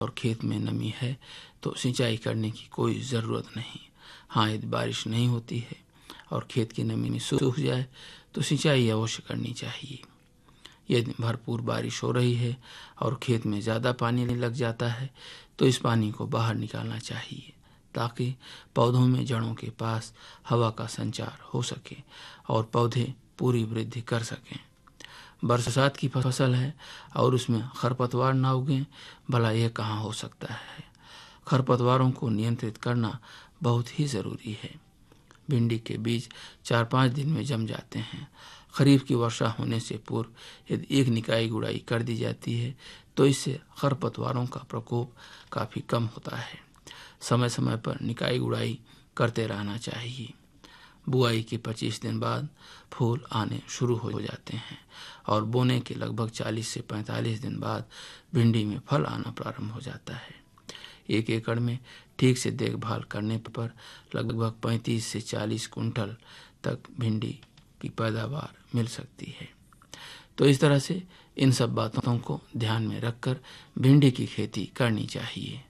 और खेत में नमी है तो सिंचाई करने की कोई ज़रूरत नहीं। हाँ, यदि बारिश नहीं होती है और खेत की नमी सूख जाए तो सिंचाई अवश्य करनी चाहिए। यदि भरपूर बारिश हो रही है और खेत में ज़्यादा पानी लग जाता है तो इस पानी को बाहर निकालना चाहिए ताकि पौधों में जड़ों के पास हवा का संचार हो सके और पौधे पूरी वृद्धि कर सकें। बरसात की फसल है और उसमें खरपतवार ना उगें, भला यह कहाँ हो सकता है। खरपतवारों को नियंत्रित करना बहुत ही ज़रूरी है। भिंडी के बीज 4-5 दिन में जम जाते हैं। खरीफ की वर्षा होने से पूर्व यदि एक निकाई गुड़ाई कर दी जाती है तो इससे खरपतवारों का प्रकोप काफ़ी कम होता है। समय समय पर निकाई गुड़ाई करते रहना चाहिए। बुआई के 25 दिन बाद फूल आने शुरू हो जाते हैं और बोने के लगभग 40 से 45 दिन बाद भिंडी में फल आना प्रारंभ हो जाता है। 1 एकड़ में ठीक से देखभाल करने पर लगभग 35 से 40 कुंटल तक भिंडी की पैदावार मिल सकती है। तो इस तरह से इन सब बातों को ध्यान में रखकर भिंडी की खेती करनी चाहिए।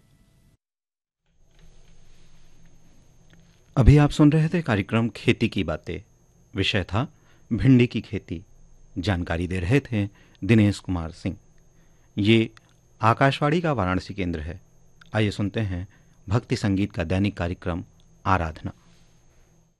अभी आप सुन रहे थे कार्यक्रम खेती की बातें। विषय था भिंडी की खेती। जानकारी दे रहे थे दिनेश कुमार सिंह। ये आकाशवाणी का वाराणसी केंद्र है। आइए सुनते हैं भक्ति संगीत का दैनिक कार्यक्रम आराधना।